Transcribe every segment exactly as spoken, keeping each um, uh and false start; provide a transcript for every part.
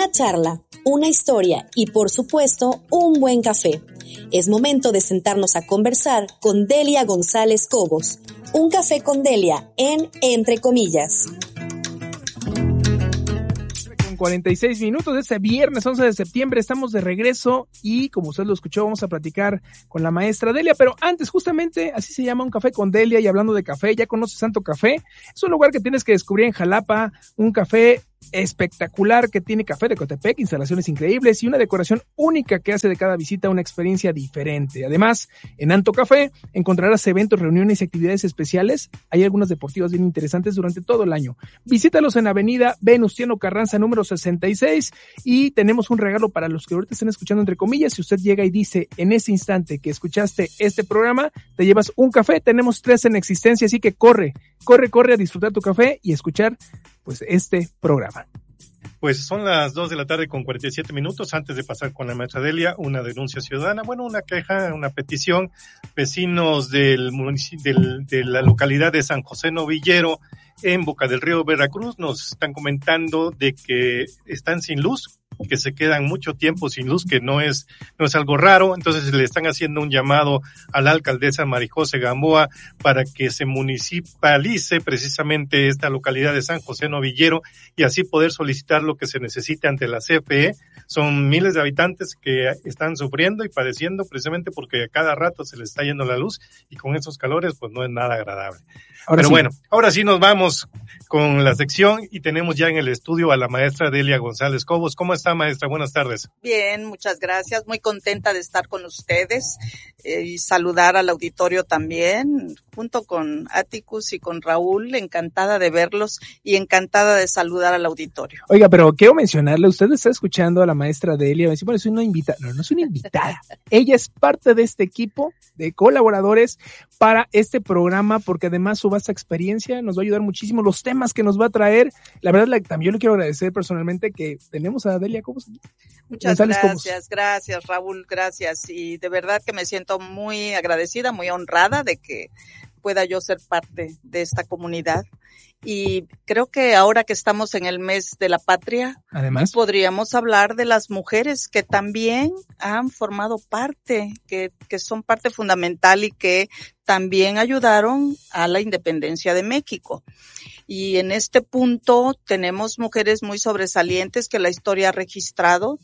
Una charla, una historia y por supuesto un buen café. Es momento de sentarnos a conversar con Delia González Cobos. Un café con Delia en Entre Comillas. Con cuarenta y seis minutos de este viernes once de septiembre estamos de regreso y como usted lo escuchó vamos a platicar con la maestra Delia, pero antes justamente así se llama Un Café con Delia. Y hablando de café, ¿ya conoces Santo Café? Es un lugar que tienes que descubrir en Jalapa, un café espectacular que tiene café de Ecotepec, instalaciones increíbles y una decoración única que hace de cada visita una experiencia diferente. Además, en Anto Café encontrarás eventos, reuniones y actividades especiales. Hay algunas deportivas bien interesantes durante todo el año. Visítalos en Avenida Venustiano Carranza número sesenta y seis y tenemos un regalo para los que ahorita estén escuchando Entre Comillas. Si usted llega y dice en ese instante que escuchaste este programa, te llevas un café. Tenemos tres en existencia, así que corre, corre, corre a disfrutar tu café y escuchar pues este programa. Pues son las dos de la tarde con cuarenta y siete minutos. Antes de pasar con la maestra Delia, una denuncia ciudadana, bueno, una queja, una petición. Vecinos del municipio, del, de la localidad de San José Novillero, en Boca del Río, Veracruz, nos están comentando de que están sin luz, que se quedan mucho tiempo sin luz, que no es no es algo raro. Entonces le están haciendo un llamado a la alcaldesa Marijose Gamboa para que se municipalice precisamente esta localidad de San José Novillero y así poder solicitar lo que se necesite ante la C F E. Son miles de habitantes que están sufriendo y padeciendo precisamente porque a cada rato se les está yendo la luz y con esos calores pues no es nada agradable. Ahora Pero sí. bueno, ahora sí nos vamos con la sección y tenemos ya en el estudio a la maestra Delia González Cobos. ¿Cómo está, maestra? Buenas tardes. Bien, muchas gracias. Muy contenta de estar con ustedes eh, y saludar al auditorio también, junto con Atticus y con Raúl. Encantada de verlos y encantada de saludar al auditorio. Oiga, pero quiero mencionarle, usted está escuchando a la maestra Delia, me dice, bueno, es una invitada. No, no es una invitada. Ella es parte de este equipo de colaboradores para este programa, porque además su vasta experiencia nos va a ayudar muchísimo. Los temas que nos va a traer, la verdad, la, también yo le quiero agradecer personalmente que tenemos a Delia Cobos. Muchas González gracias, Cobos. Gracias Raúl, gracias. Y de verdad que me siento muy agradecida, muy honrada de que pueda yo ser parte de esta comunidad. Y creo que ahora que estamos en el mes de la patria, además podríamos hablar de las mujeres que también han formado parte, que, que son parte fundamental y que también ayudaron a la independencia de México. Y en este punto tenemos mujeres muy sobresalientes que la historia ha registrado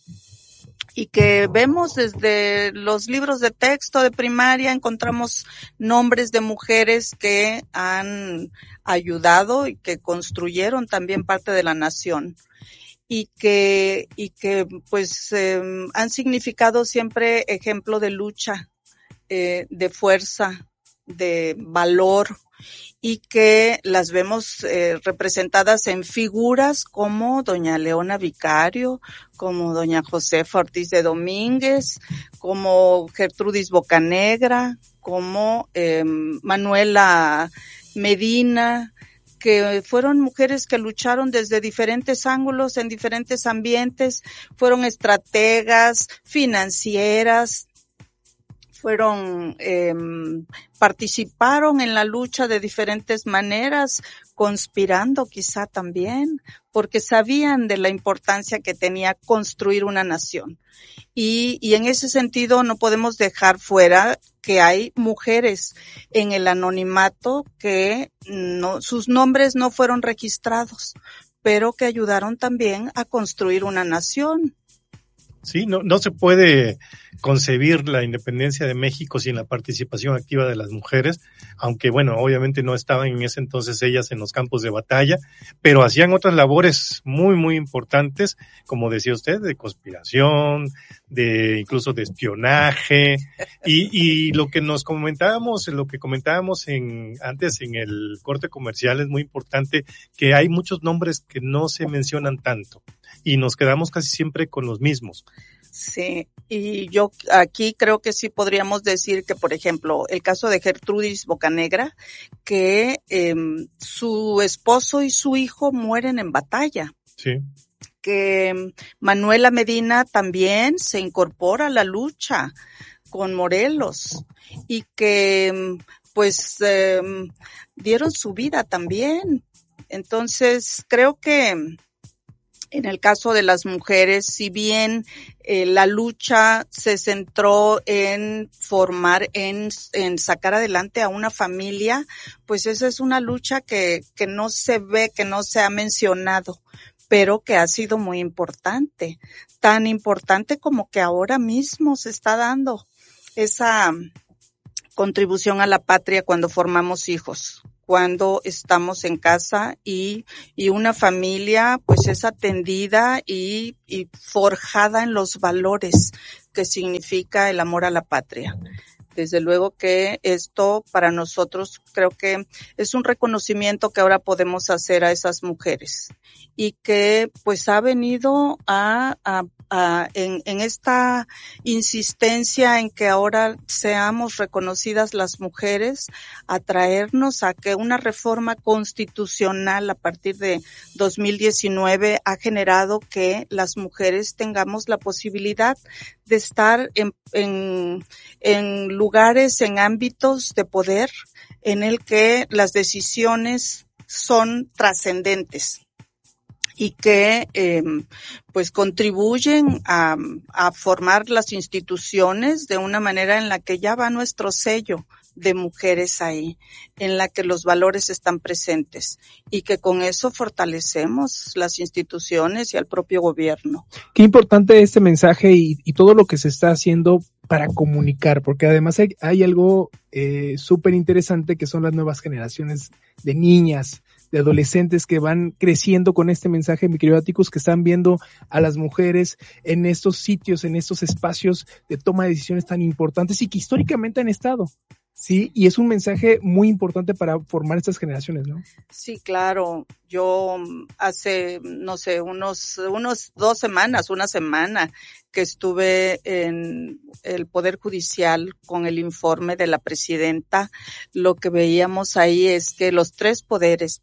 y que vemos desde los libros de texto de primaria, encontramos nombres de mujeres que han ayudado y que construyeron también parte de la nación y que, y que pues eh, han significado siempre ejemplo de lucha, eh, de fuerza, de valor, y que las vemos eh, representadas en figuras como doña Leona Vicario, como doña Josefa Ortiz de Domínguez, como Gertrudis Bocanegra, como eh, Manuela Medina, que fueron mujeres que lucharon desde diferentes ángulos, en diferentes ambientes, fueron estrategas, financieras, fueron, eh, participaron en la lucha de diferentes maneras, conspirando quizá también, porque sabían de la importancia que tenía construir una nación. Y, y en ese sentido no podemos dejar fuera que hay mujeres en el anonimato que no, sus nombres no fueron registrados, pero que ayudaron también a construir una nación. Sí, no, no se puede concebir la independencia de México sin la participación activa de las mujeres, aunque bueno, obviamente no estaban en ese entonces ellas en los campos de batalla, pero hacían otras labores muy, muy importantes, como decía usted, de conspiración, de incluso de espionaje, y, y lo que nos comentábamos, lo que comentábamos en, antes en el corte comercial es muy importante, que hay muchos nombres que no se mencionan tanto. Y nos quedamos casi siempre con los mismos. Sí, y yo aquí creo que sí podríamos decir que, por ejemplo, el caso de Gertrudis Bocanegra, que eh, su esposo y su hijo mueren en batalla. Sí. Que Manuela Medina también se incorpora a la lucha con Morelos y que pues eh, dieron su vida también. Entonces creo que En el caso de las mujeres, si bien eh, la lucha se centró en formar, en, en sacar adelante a una familia, pues esa es una lucha que, que no se ve, que no se ha mencionado, pero que ha sido muy importante, tan importante como que ahora mismo se está dando esa contribución a la patria cuando formamos hijos, cuando estamos en casa y, y una familia pues es atendida y, y forjada en los valores que significa el amor a la patria. Desde luego que esto para nosotros creo que es un reconocimiento que ahora podemos hacer a esas mujeres y que pues ha venido a, a, a en, en esta insistencia en que ahora seamos reconocidas las mujeres, a traernos a que una reforma constitucional a partir de dos mil diecinueve ha generado que las mujeres tengamos la posibilidad de estar en, en, en lugares, en ámbitos de poder en el que las decisiones son trascendentes y que eh, pues contribuyen a, a formar las instituciones de una manera en la que ya va nuestro sello de mujeres ahí, en la que los valores están presentes y que con eso fortalecemos las instituciones y al propio gobierno. Qué importante este mensaje y, y todo lo que se está haciendo para comunicar, porque además hay, hay algo eh, súper interesante que son las nuevas generaciones de niñas, de adolescentes que van creciendo con este mensaje, mi querido Atticus, que están viendo a las mujeres en estos sitios, en estos espacios de toma de decisiones tan importantes y que históricamente han estado. Sí, y es un mensaje muy importante para formar estas generaciones, ¿no? Sí, claro. Yo hace, no sé, unos, unos dos semanas, una semana que estuve en el Poder Judicial con el informe de la presidenta, lo que veíamos ahí es que los tres poderes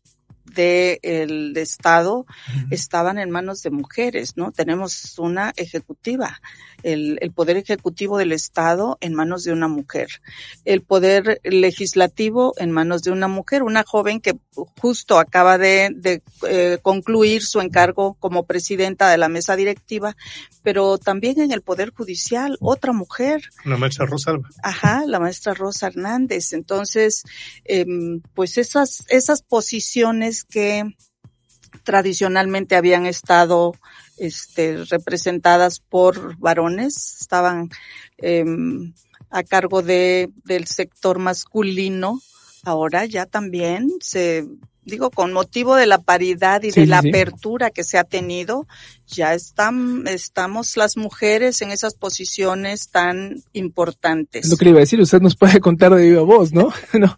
del de Estado uh-huh. estaban en manos de mujeres, ¿no? Tenemos una ejecutiva, el, el poder ejecutivo del Estado en manos de una mujer, el poder legislativo en manos de una mujer, una joven que justo acaba de, de eh, concluir su encargo como presidenta de la mesa directiva, pero también en el poder judicial, otra mujer. La maestra Rosa. Ajá, la maestra Rosa Hernández. Entonces, eh, pues esas, esas posiciones que tradicionalmente habían estado este, representadas por varones, estaban eh, a cargo de del sector masculino, ahora ya también se, digo, con motivo de la paridad y sí, de la sí. apertura que se ha tenido, ya están, estamos las mujeres en esas posiciones tan importantes. Es lo que le iba a decir, usted nos puede contar de viva voz, ¿no? ¿No?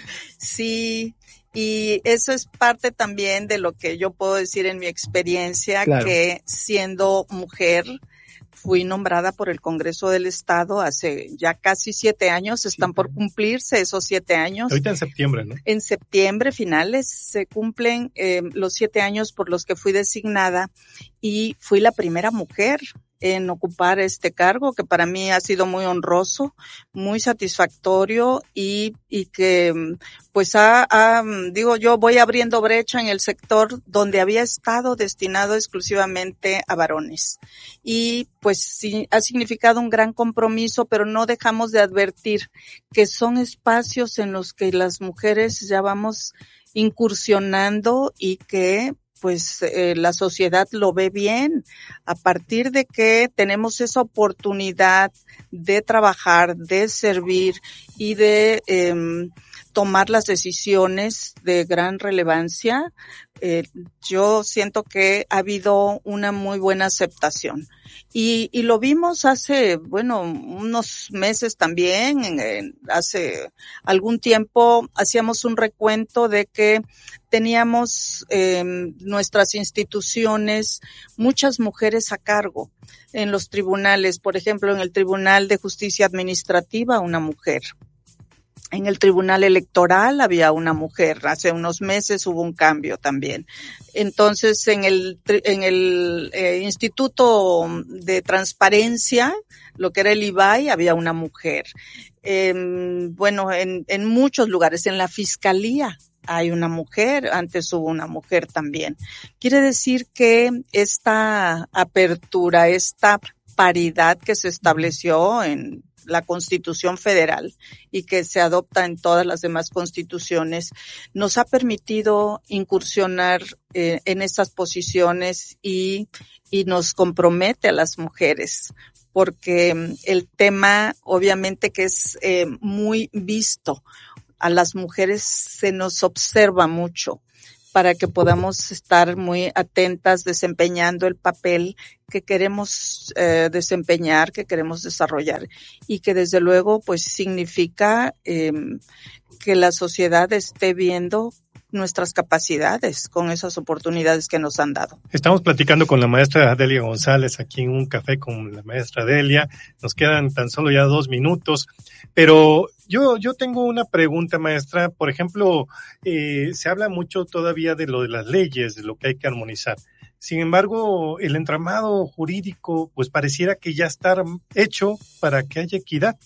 Sí. Y eso es parte también de lo que yo puedo decir en mi experiencia, claro. que siendo mujer fui nombrada por el Congreso del Estado hace ya casi siete años, están por cumplirse esos siete años. Ahorita en septiembre, ¿no? En septiembre finales se cumplen eh, los siete años por los que fui designada y fui la primera mujer en ocupar este cargo, que para mí ha sido muy honroso, muy satisfactorio y, y que pues ha, ha, digo yo, voy abriendo brecha en el sector donde había estado destinado exclusivamente a varones. Y pues sí, ha significado un gran compromiso, pero no dejamos de advertir que son espacios en los que las mujeres ya vamos incursionando y que pues eh, la sociedad lo ve bien, a partir de que tenemos esa oportunidad de trabajar, de servir y de eh, tomar las decisiones de gran relevancia. Eh, yo siento que ha habido una muy buena aceptación. Y, y lo vimos hace, bueno, unos meses también, en, en, hace algún tiempo hacíamos un recuento de que teníamos eh, nuestras instituciones, muchas mujeres a cargo en los tribunales, por ejemplo, en el Tribunal de Justicia Administrativa, una mujer. En el Tribunal Electoral había una mujer, hace unos meses hubo un cambio también. Entonces, en el en el eh, Instituto de Transparencia, lo que era el I B A I, había una mujer. Eh, bueno, en, en muchos lugares, en la Fiscalía hay una mujer, antes hubo una mujer también. Quiere decir que esta apertura, esta paridad que se estableció en la Constitución Federal y que se adopta en todas las demás constituciones, nos ha permitido incursionar eh, en esas posiciones y, y nos compromete a las mujeres, porque el tema obviamente que es eh, muy visto, a las mujeres se nos observa mucho para que podamos estar muy atentas desempeñando el papel que queremos eh, desempeñar, que queremos desarrollar y que desde luego pues significa eh, que la sociedad esté viendo nuestras capacidades con esas oportunidades que nos han dado. Estamos platicando con la maestra Delia González aquí en Un Café con la maestra Delia. Nos quedan tan solo ya dos minutos, pero yo yo tengo una pregunta, maestra. Por ejemplo, eh, se habla mucho todavía de lo de las leyes, de lo que hay que armonizar. Sin embargo, el entramado jurídico pues pareciera que ya está hecho para que haya equidad.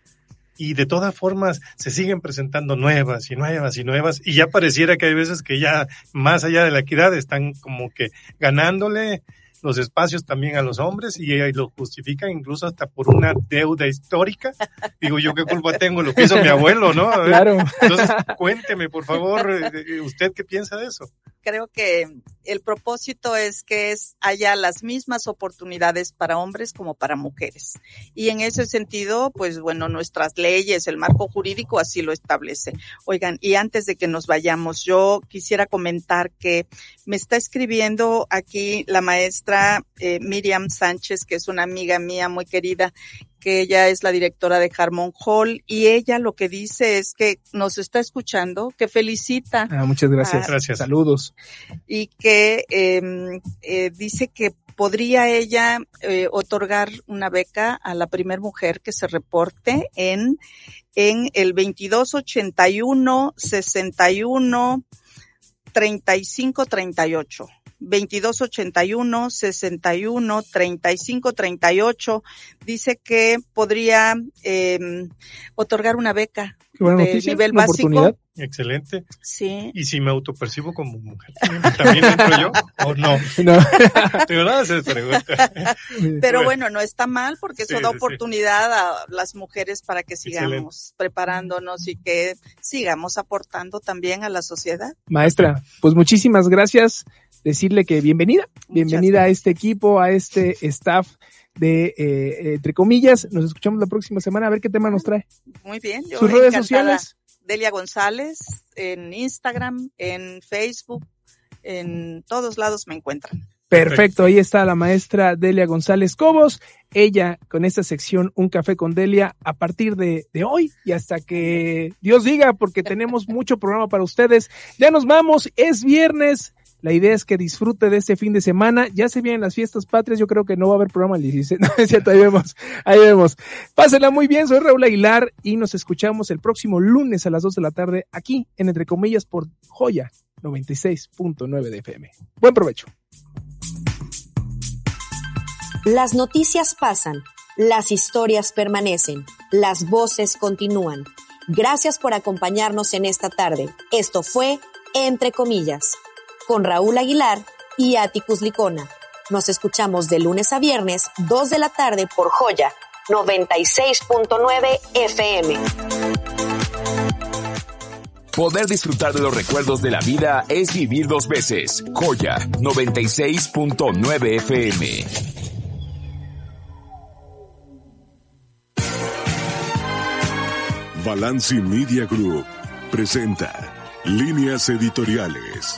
Y de todas formas se siguen presentando nuevas y nuevas y nuevas y ya pareciera que hay veces que ya más allá de la equidad están como que ganándole los espacios también a los hombres y, y lo justifican incluso hasta por una deuda histórica. Digo, yo qué culpa tengo, lo que hizo mi abuelo, ¿no? Claro. Entonces, cuénteme, por favor, ¿usted qué piensa de eso? Creo que el propósito es que es, haya las mismas oportunidades para hombres como para mujeres. Y en ese sentido, pues bueno, nuestras leyes, el marco jurídico así lo establece. Oigan, y antes de que nos vayamos, yo quisiera comentar que me está escribiendo aquí la maestra eh, Miriam Sánchez, que es una amiga mía muy querida, que ella es la directora de Harmon Hall, y ella lo que dice es que nos está escuchando, que felicita. Ah, muchas gracias. A, gracias. Saludos. Y que eh, eh, dice que podría ella eh, otorgar una beca a la primer mujer que se reporte en, en el veintidós ochenta y uno, sesenta y uno, treinta y cinco, treinta y ocho. veintidós ochenta y uno, sesenta y uno, treinta y cinco, treinta y ocho, dice que podría eh, otorgar una beca Qué buena de noticia, nivel una básico. Oportunidad. Excelente. Sí. ¿Y si me autopercibo como mujer? ¿También entro yo o no? No. Digo, nada, se pregunta. Pero bueno, no está mal porque Sí, eso da sí, oportunidad sí. a las mujeres para que sigamos Excelente. preparándonos y que sigamos aportando también a la sociedad. Maestra, pues muchísimas gracias. Decirle que bienvenida, bienvenida a este equipo, a este staff de, eh, entre comillas, nos escuchamos la próxima semana a ver qué tema nos trae. Muy bien. Yo Sus redes encantada. sociales. Delia González, en Instagram, en Facebook, en todos lados me encuentran. Perfecto, ahí está la maestra Delia González Cobos, ella con esta sección Un Café con Delia a partir de, de hoy y hasta que Dios diga, porque tenemos mucho programa para ustedes. Ya nos vamos, es viernes. La idea es que disfrute de este fin de semana. Ya se vienen las fiestas patrias. Yo creo que no va a haber programa el dieciséis. No, es cierto, ahí vemos. Ahí vemos. Pásenla muy bien. Soy Raúl Aguilar y nos escuchamos el próximo lunes a las dos de la tarde aquí en Entre Comillas por Joya noventa y seis punto nueve de F M. Buen provecho. Las noticias pasan. Las historias permanecen. Las voces continúan. Gracias por acompañarnos en esta tarde. Esto fue Entre Comillas, con Raúl Aguilar y Atticus Licona. Nos escuchamos de lunes a viernes, dos de la tarde por Joya noventa y seis punto nueve F M. Poder disfrutar de los recuerdos de la vida es vivir dos veces. Joya noventa y seis punto nueve F M. Balanci Media Group presenta Líneas Editoriales.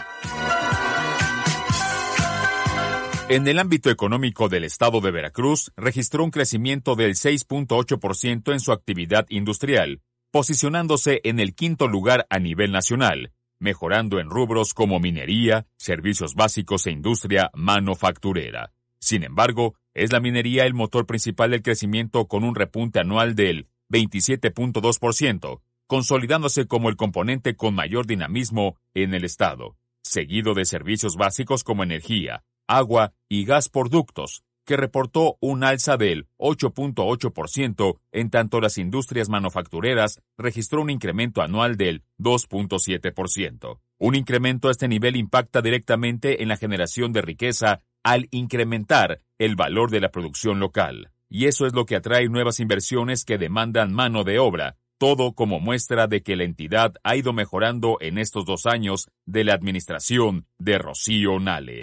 En el ámbito económico del estado de Veracruz, registró un crecimiento del seis punto ocho por ciento en su actividad industrial, posicionándose en el quinto lugar a nivel nacional, mejorando en rubros como minería, servicios básicos e industria manufacturera. Sin embargo, es la minería el motor principal del crecimiento con un repunte anual del veintisiete punto dos por ciento, consolidándose como el componente con mayor dinamismo en el estado, seguido de servicios básicos como energía, agua y gas por ductos, que reportó un alza del ocho punto ocho por ciento, en tanto las industrias manufactureras registró un incremento anual del dos punto siete por ciento. Un incremento a este nivel impacta directamente en la generación de riqueza al incrementar el valor de la producción local. Y eso es lo que atrae nuevas inversiones que demandan mano de obra, todo como muestra de que la entidad ha ido mejorando en estos dos años de la administración de Rocío Nale.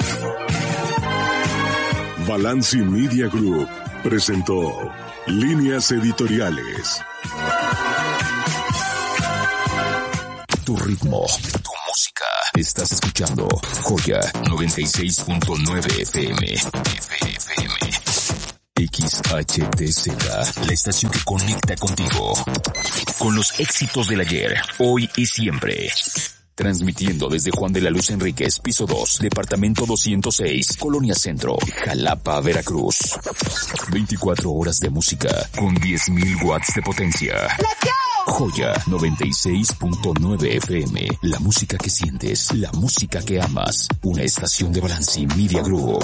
Balanci Media Group presentó Líneas Editoriales. Tu ritmo, tu música. Estás escuchando Joya noventa y seis punto nueve F M. F M. X H T Z, la estación que conecta contigo. Con los éxitos del ayer, hoy y siempre. Transmitiendo desde Juan de la Luz Enríquez, piso dos, departamento doscientos seis, Colonia Centro, Jalapa, Veracruz. veinticuatro horas de música con diez mil watts de potencia. Joya noventa y seis punto nueve F M, la música que sientes, la música que amas. Una estación de Balanci Media Group.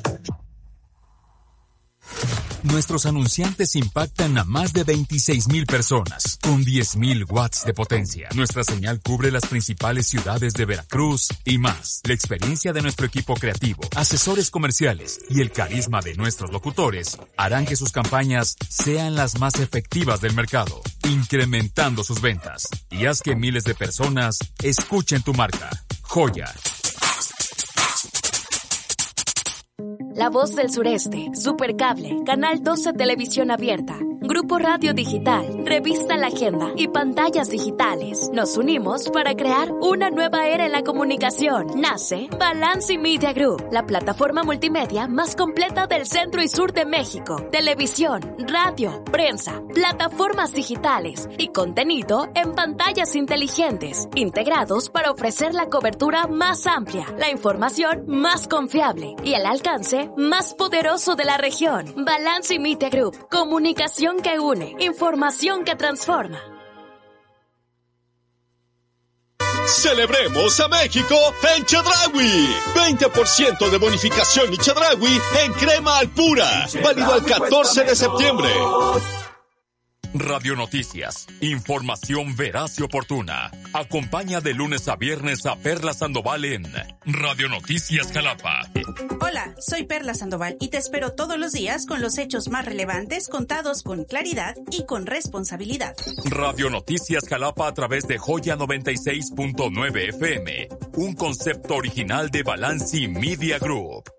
Nuestros anunciantes impactan a más de veintiséis mil personas, con diez mil watts de potencia. Nuestra señal cubre las principales ciudades de Veracruz y más. La experiencia de nuestro equipo creativo, asesores comerciales y el carisma de nuestros locutores harán que sus campañas sean las más efectivas del mercado, incrementando sus ventas. Y haz que miles de personas escuchen tu marca. Joya. La Voz del Sureste, Supercable, Canal doce Televisión Abierta, Grupo Radio Digital, Revista La Agenda y Pantallas Digitales. Nos unimos para crear una nueva era en la comunicación. Nace Balanci Media Group, la plataforma multimedia más completa del centro y sur de México. Televisión, radio, prensa, plataformas digitales y contenido en pantallas inteligentes, integrados para ofrecer la cobertura más amplia, la información más confiable y el alcance más poderoso de la región. Balanci Media Group, comunicación que une, información que transforma. ¡Celebremos a México en Chedraui! veinte por ciento de bonificación y Chedraui en crema al pura. Válido al catorce de septiembre. Radio Noticias, información veraz y oportuna. Acompaña de lunes a viernes a Perla Sandoval en Radio Noticias Jalapa. Hola, soy Perla Sandoval y te espero todos los días con los hechos más relevantes contados con claridad y con responsabilidad. Radio Noticias Jalapa a través de Joya noventa y seis punto nueve F M, un concepto original de Balanci Media Group.